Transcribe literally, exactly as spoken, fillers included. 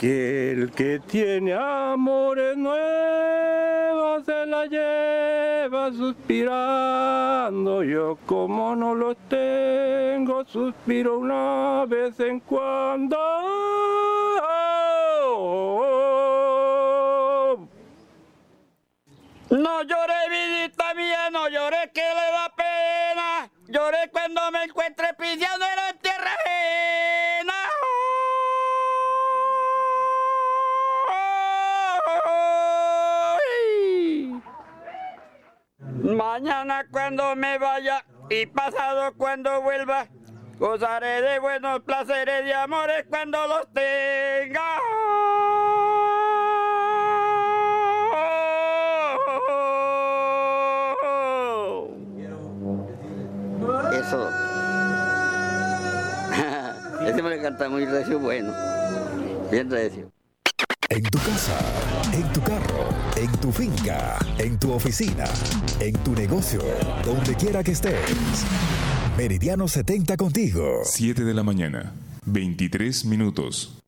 Aquel que tiene amores nuevos se la lleva suspirando. Yo como no los tengo, suspiro una vez en cuando. No lloré, vidita mía, no lloré que le da pena. Lloré cuando me encuentre pidiendo en tierra ajena. Mañana cuando me vaya y pasado cuando vuelva, gozaré de buenos placeres y amores cuando los tenga. Eso. Ese me le canta muy recio, bueno. Bien recio. En tu casa, en tu carro, en tu finca, en tu oficina, en tu negocio, donde quiera que estés. Meridiano setenta contigo. siete de la mañana, veintitrés minutos.